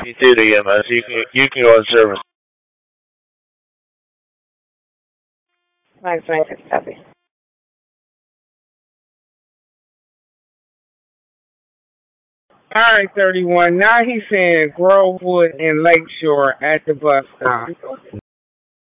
P2 to EMS. You can go in service. Nice, nice, copy. All right, 31. Now he's saying Grovewood and Lakeshore at the bus stop.